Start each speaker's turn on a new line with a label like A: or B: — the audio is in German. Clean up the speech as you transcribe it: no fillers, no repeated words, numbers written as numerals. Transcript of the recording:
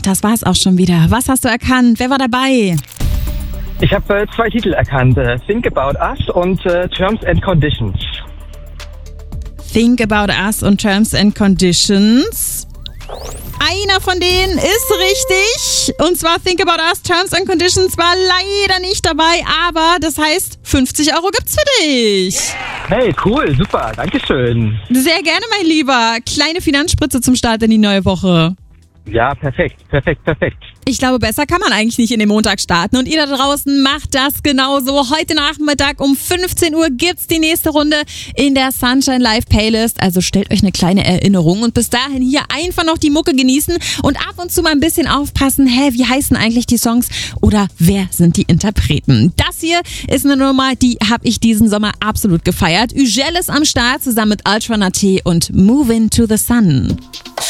A: das war's auch schon wieder. Was hast du erkannt? Wer war dabei?
B: Ich habe 2 Titel erkannt. Think About Us und Terms and Conditions.
A: Think About Us und Terms and Conditions. Einer von denen ist richtig. Und zwar Think About Us, Terms and Conditions war leider nicht dabei. Aber das heißt, 50 € gibt's für dich.
B: Hey, cool, super, dankeschön.
A: Sehr gerne, mein Lieber. Kleine Finanzspritze zum Start in die neue Woche.
B: Ja, perfekt.
A: Ich glaube, besser kann man eigentlich nicht in den Montag starten. Und ihr da draußen macht das genauso. Heute Nachmittag um 15 Uhr gibt's die nächste Runde in der Sunshine Live Playlist. Also stellt euch eine kleine Erinnerung. Und bis dahin hier einfach noch die Mucke genießen und ab und zu mal ein bisschen aufpassen. Wie heißen eigentlich die Songs? Oder wer sind die Interpreten? Das hier ist eine Nummer, die habe ich diesen Sommer absolut gefeiert. Ugel ist am Start zusammen mit Ultra Nate und Moving to the Sun.